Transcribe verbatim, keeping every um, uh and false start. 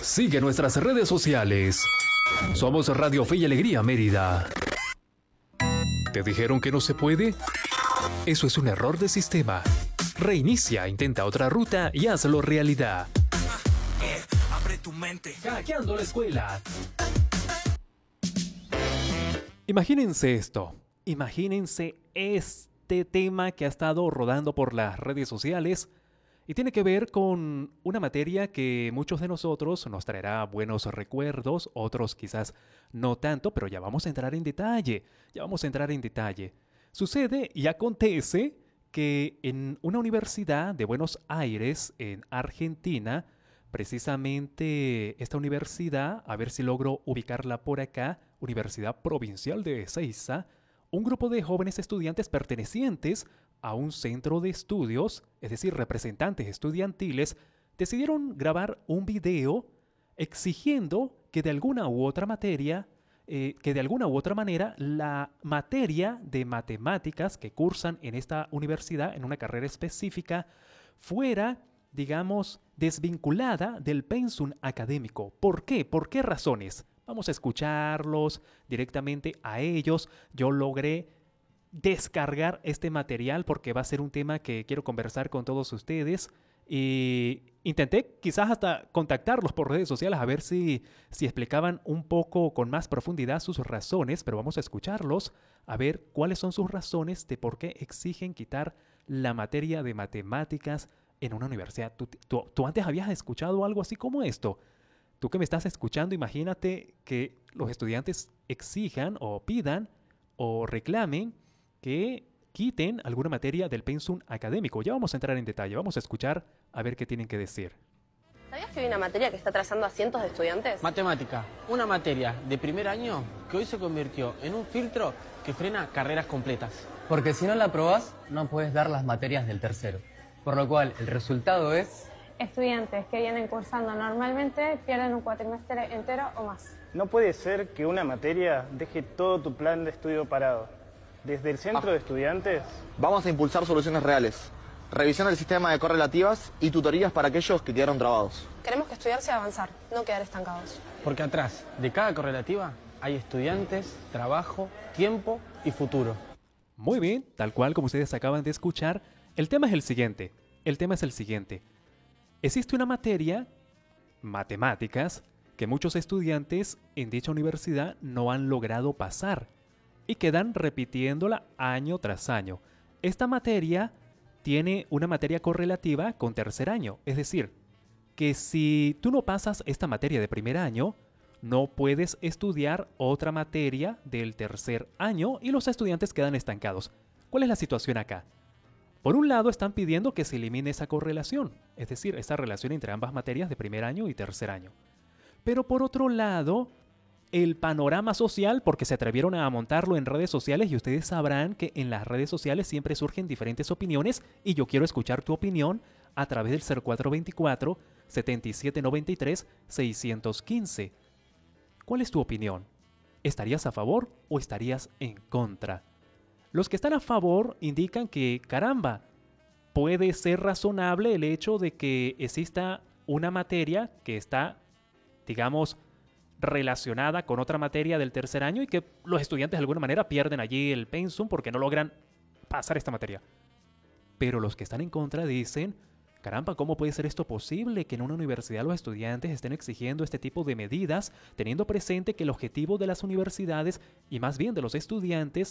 Sigue nuestras redes sociales. Somos Radio Fe y Alegría Mérida. ¿Te dijeron que no se puede? Eso es un error de sistema. Reinicia, intenta otra ruta y hazlo realidad. Eh, abre tu mente. Hackeando la escuela. Imagínense esto. Imagínense este tema que ha estado rodando por las redes sociales y tiene que ver con una materia que muchos de nosotros nos traerá buenos recuerdos, otros quizás no tanto, pero ya vamos a entrar en detalle. Ya vamos a entrar en detalle. Sucede y acontece que en una universidad de Buenos Aires, en Argentina, precisamente esta universidad, a ver si logro ubicarla por acá, Universidad Provincial de Ezeiza, un grupo de jóvenes estudiantes pertenecientes a un centro de estudios, es decir, representantes estudiantiles, decidieron grabar un video exigiendo que de alguna u otra materia, eh, que de alguna u otra manera la materia de matemáticas que cursan en esta universidad, en una carrera específica, fuera, digamos, desvinculada del pensum académico. ¿Por qué? ¿Por qué razones? Vamos a escucharlos directamente a ellos. Yo logré descargar este material porque va a ser un tema que quiero conversar con todos ustedes. Y intenté quizás hasta contactarlos por redes sociales a ver si, si explicaban un poco con más profundidad sus razones, pero vamos a escucharlos a ver cuáles son sus razones de por qué exigen quitar la materia de matemáticas en una universidad. ¿Tú, tú, tú antes habías escuchado algo así como esto? Tú que me estás escuchando, imagínate que los estudiantes exijan o pidan o reclamen que quiten alguna materia del pensum académico. Ya vamos a entrar en detalle, vamos a escuchar a ver qué tienen que decir. ¿Sabías que hay una materia que está atrasando a cientos de estudiantes? Matemática, una materia de primer año que hoy se convirtió en un filtro que frena carreras completas. Porque si no la aprobás, no puedes dar las materias del tercero. Por lo cual, el resultado es... Estudiantes que vienen cursando normalmente pierden un cuatrimestre entero o más. No puede ser que una materia deje todo tu plan de estudio parado. Desde el centro ah. de estudiantes... Vamos a impulsar soluciones reales. Revisión del sistema de correlativas y tutorías para aquellos que quedaron trabados. Queremos que estudiar sea avanzar, no quedar estancados. Porque atrás de cada correlativa hay estudiantes, trabajo, tiempo y futuro. Muy bien, tal cual como ustedes acaban de escuchar, el tema es el siguiente. El tema es el siguiente. Existe una materia, matemáticas, que muchos estudiantes en dicha universidad no han logrado pasar y quedan repitiéndola año tras año. Esta materia tiene una materia correlativa con tercer año, es decir, que si tú no pasas esta materia de primer año, no puedes estudiar otra materia del tercer año y los estudiantes quedan estancados. ¿Cuál es la situación acá? Por un lado están pidiendo que se elimine esa correlación, es decir, esa relación entre ambas materias de primer año y tercer año. Pero por otro lado, el panorama social, porque se atrevieron a montarlo en redes sociales y ustedes sabrán que en las redes sociales siempre surgen diferentes opiniones y yo quiero escuchar tu opinión a través del cero cuatro veinticuatro, setenta y siete noventa y tres, seiscientos quince. ¿Cuál es tu opinión? ¿Estarías a favor o estarías en contra? Los que están a favor indican que, caramba, puede ser razonable el hecho de que exista una materia que está, digamos, relacionada con otra materia del tercer año y que los estudiantes de alguna manera pierden allí el pensum porque no logran pasar esta materia. Pero los que están en contra dicen, caramba, ¿cómo puede ser esto posible? Que en una universidad los estudiantes estén exigiendo este tipo de medidas, teniendo presente que el objetivo de las universidades y más bien de los estudiantes